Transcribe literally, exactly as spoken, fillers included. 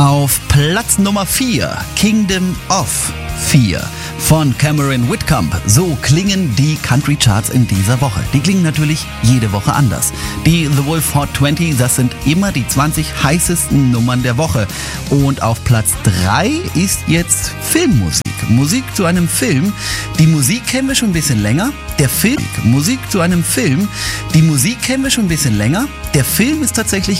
Auf Platz Nummer vier, Kingdom of vier von Cameron Whitcomb. So klingen die Country Charts in dieser Woche. Die klingen natürlich jede Woche anders. Die The Wolf Hot zwanzig, das sind immer die zwanzig heißesten Nummern der Woche. Und auf Platz drei ist jetzt Filmmusik. Musik zu einem Film. Die Musik kennen wir schon ein bisschen länger. Der Film, Musik zu einem Film. Die Musik kennen wir schon ein bisschen länger. Der Film ist tatsächlich